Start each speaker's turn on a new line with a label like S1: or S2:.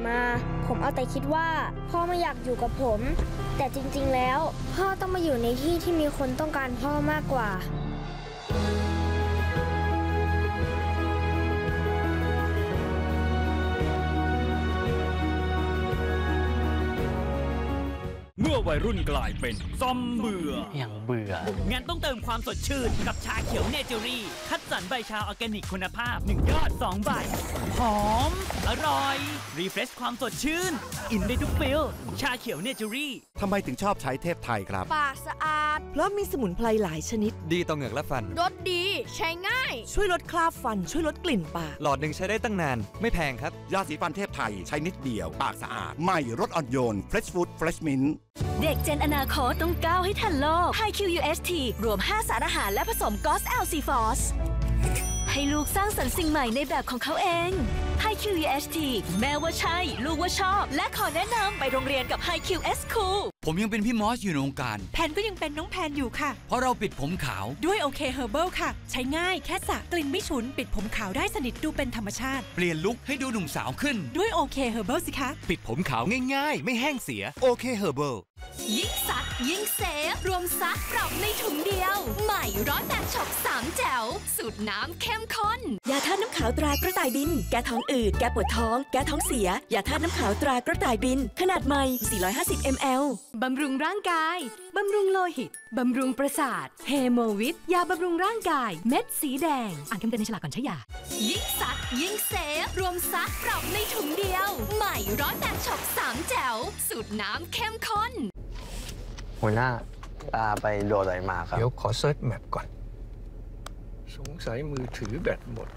S1: มาผมเอาแต่คิดว่าพ่อไม่อยากอยู่กับผมแต่จริงๆแล้วพ่อต้องมาอยู่ในที่ที่มีคนต้องการพ่อมากกว่า
S2: เมื่อวัยรุ่นกลายเป็นซอมเบื่อ
S3: อย่างเบื่อ
S2: งั้นต้องเติมความสดชื่นกับชาเขียวเนเจอรี่คัดสรรใบชาออร์แกนิกคุณภาพ1 ยอด 2 ใบหอมอร่อยรีเฟรชความสดชื่นอินได้ทุกฟิลชาเขียวเนเจอรี่
S4: ทำไมถึงชอบใช้เทพไทยครับ
S1: ปากสะอาด
S5: เพราะมีสมุนไพรหลายชนิด
S6: ดีต่อเหงือกและฟัน
S1: รสดีใช้ง่าย
S5: ช่วยลดคราบฟันช่วยลดกลิ่นปาก
S6: หลอดหนึ่งใช้ได้ตั้งนานไม่แพงครับ
S4: ยาสีฟันเทพไทยใช้นิดเดียวปากสะอาดใหม่รสอ่อนโยน Fresh Food Fresh Mint
S7: เด็กเจนอนาคตต้องก้าวให้ทันโลก HiQUST รวม 5 สารอาหารและผสมกอสแอลซีฟอสให้ลูกสร้างสรรค์สิ่งใหม่ในแบบของเขาเอง HiQUST แม่ว่าใช่ลูกว่าชอบและขอแนะนำไปโรงเรียนกับ HiQS School
S8: ผมยังเป็นพี่มอสอยู่ในวงการ
S9: แพนก็ยังเป็นน้องแพนอยู่ค่ะ
S8: เพราะเราปิดผมขาว
S9: ด้วยโอเคเฮอร์เบิลค่ะใช้ง่ายแค่สระกลิ่นไม่ฉุนปิดผมขาวได้สนิทดูเป็นธรรมชาติ
S8: เปลี่ยนลุคให้ดูหนุ่มสาวขึ้น
S9: ด้วยโอเคเฮอร์เบิลสิคะ
S8: ปิดผมขาวง่ายๆไม่แห้งเสียโอเคเฮอร์เบิล
S7: ยิ่งซักยิ่งเซฟรวมซักปรับในถุงเดียวใหม่108ช็อป3แจ๋วสูตรน้ำเข้มข้นยาธาตุน้ำขาวตรากระต่ายบินแก้ท้องอืดแก้ปวดท้องแก้ท้องเสียยาธาตุน้ำขาวตรากระต่ายบินขนาดใหม่450 ml
S9: บำรุงร่างกายบำรุงโลหิตบำรุงประสาทเฮโมวิทยาบำรุงร่างกายเม็ดสีแดงอ่านคำเตือนในฉลากก่อนใช้ยา
S7: ยิ่งซักยิ่งเซฟรวมซักปรับในถุงเดียวใหม่108ช็อป3แจ๋วสูตรน้ำเข้มข้น
S3: หัวหน้าไปโดนอะไรมาครับ
S10: เดี๋ยวขอเซิร์ชแมปก่อนสงสัยมือถือแบตหมด